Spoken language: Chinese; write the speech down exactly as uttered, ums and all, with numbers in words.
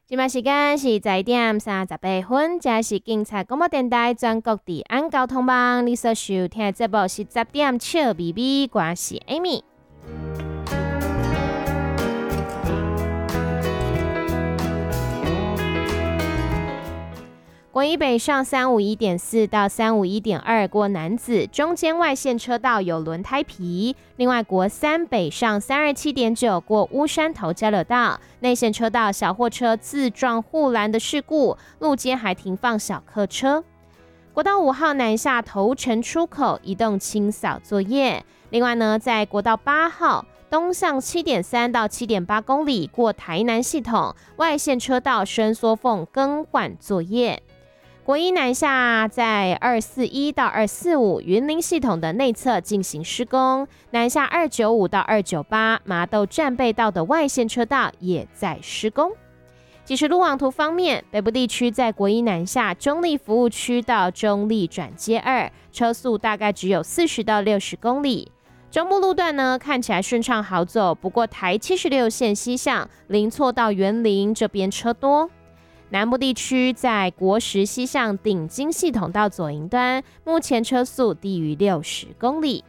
现在时间是十一点三十八分，这是警察广播电台全国治安交通网。你所收听的节目是十点笑咪咪，我是 Amy。国一北上三五一点四到三五一点二过南子，中间外线车道有轮胎皮。另外国三北上三二七点九过乌山头交流道，内线车道小货车自撞护栏的事故，路肩还停放小客车。国道五号南下头城出口移动清扫作业。另外呢，在国道八号东向 七点三 到 七点八 公里过台南系统外线车道伸缩缝更换作业。国一南下在二四一到二四五云林系统的内侧进行施工，南下二九五到二九八麻豆战备道的外线车道也在施工。即时路网图方面，北部地区在国一南下中立服务区到中立转接二，车速大概只有四十到六十公里。中部路段呢看起来顺畅好走，不过台七十六线西向林错到园林这边车多。南部地区在国十西向顶金系统到左营端，目前车速低于六十公里。